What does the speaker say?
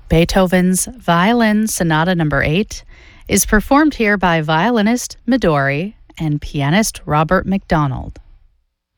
Beethoven's Violin Sonata No. 8 is performed here by violinist Midori and pianist Robert McDonald.